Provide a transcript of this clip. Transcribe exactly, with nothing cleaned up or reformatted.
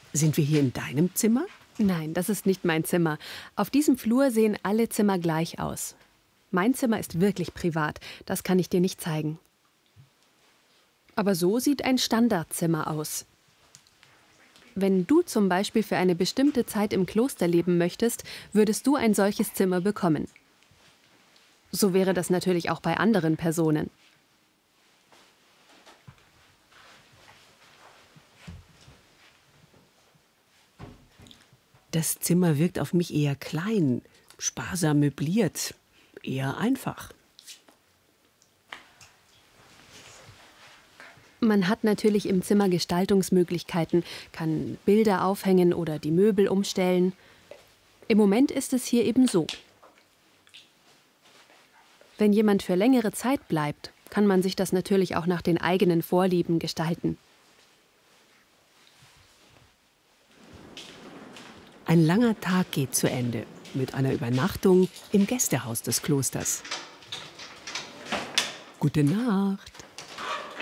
Sind wir hier in deinem Zimmer? Nein, das ist nicht mein Zimmer. Auf diesem Flur sehen alle Zimmer gleich aus. Mein Zimmer ist wirklich privat, das kann ich dir nicht zeigen. Aber so sieht ein Standardzimmer aus. Wenn du zum Beispiel für eine bestimmte Zeit im Kloster leben möchtest, würdest du ein solches Zimmer bekommen. So wäre das natürlich auch bei anderen Personen. Das Zimmer wirkt auf mich eher klein, sparsam möbliert, eher einfach. Man hat natürlich im Zimmer Gestaltungsmöglichkeiten, kann Bilder aufhängen oder die Möbel umstellen. Im Moment ist es hier eben so. Wenn jemand für längere Zeit bleibt, kann man sich das natürlich auch nach den eigenen Vorlieben gestalten. Ein langer Tag geht zu Ende mit einer Übernachtung im Gästehaus des Klosters. Gute Nacht.